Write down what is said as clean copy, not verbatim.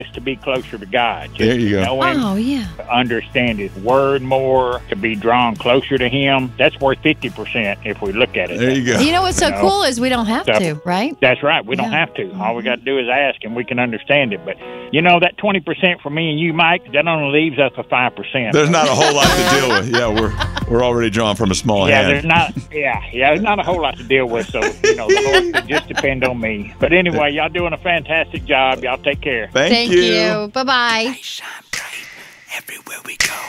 is to be closer to God. Just There you go. Know him, Oh, yeah. understand His Word more, to be drawn closer to Him. That's worth 50% if we look at it. There you go. You know what's so cool is we don't have So- to, right? That's right. We don't have to. All we got to do is ask, and we can understand it. But, that 20% for me and you, Mike, that only leaves us a 5%. There's not a whole lot to deal with. Yeah, we're already drawn from a small Yeah, hand. there's not. Yeah, there's not a whole lot to deal with. So the Lord could just depend on me. But anyway, y'all doing a fantastic job. Y'all take care. Thank Thank you. Bye-bye. Shine bright everywhere we go.